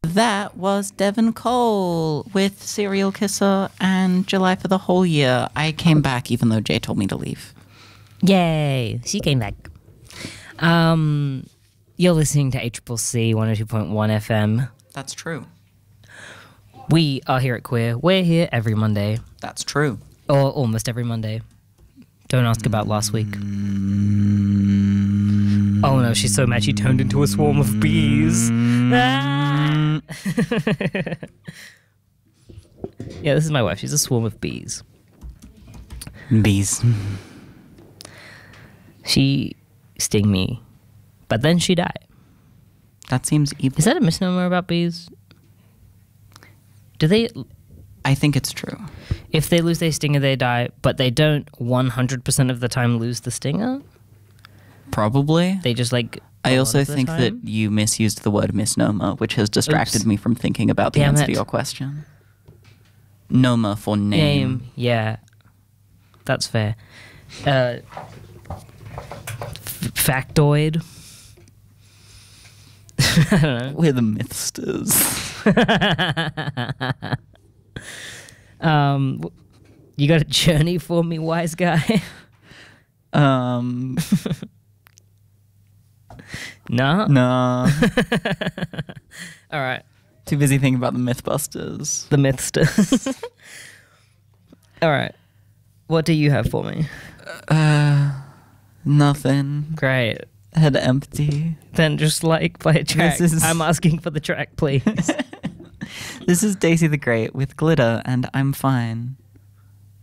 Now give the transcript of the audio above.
That was Devon Cole with Serial Kisser and July for the Whole Year. I came back even though Jay told me to leave. Yay, she came back. You're listening to HCC 102.1 FM. That's true. We are here at Queer. We're here every Monday. That's true. Or almost every Monday. Don't ask about last week. Oh no, she's so mad she turned into a swarm of bees. Ah! Yeah, this is my wife. She's a swarm of bees. Bees. She sting me, but then she die. That seems evil. Is that a misnomer about bees? Do they... I think it's true. If they lose their stinger, they die, but they don't 100% of the time lose the stinger? Probably. They just like... I also think that you misused the word misnomer, which has distracted me from thinking about the answer to your question. Noma for name. Yeah. That's fair. Factoid. I don't know. We're the Mythsters. You got a journey for me, wise guy? Nah? Nah. All right. Too busy thinking about the Mythbusters. The Mythsters. All right. What do you have for me? Nothing. Great. Head empty. Then just like play a track. I'm asking for the track, please. This is Daisy the Great with Glitter, and I'm fine.